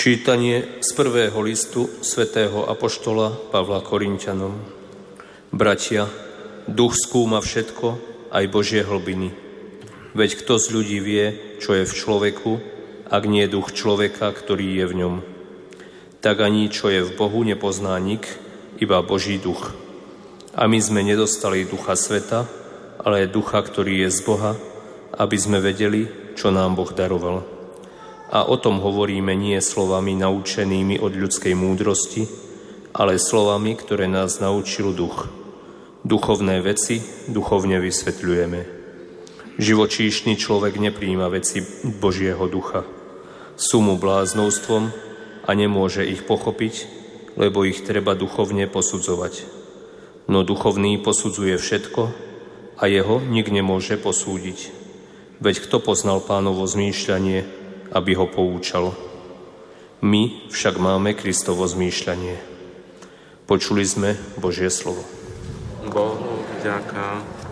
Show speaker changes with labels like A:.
A: Čítanie z prvého listu svätého apoštola Pavla Korinťanom. Bratia, duch skúma všetko, aj Božie hlbiny. Veď kto z ľudí vie, čo je v človeku, ak nie je duch človeka, ktorý je v ňom. Tak ani čo je v Bohu nepozná nik, iba Boží duch. A my sme nedostali ducha sveta, ale ducha, ktorý je z Boha, aby sme vedeli, čo nám Boh daroval. A o tom hovoríme nie slovami naučenými od ľudskej múdrosti, ale slovami, ktoré nás naučil duch. Duchovné veci duchovne vysvetľujeme. Živočíšny človek nepríjima veci Božieho ducha. Sú mu bláznostvom a nemôže ich pochopiť, lebo ich treba duchovne posudzovať. No duchovný posudzuje všetko a jeho nik nemôže posúdiť. Veď kto poznal Pánovo zmýšľanie, aby ho poučal? My však máme Kristovo zmýšľanie. Počuli sme Božie slovo.
B: Bohu vďaka.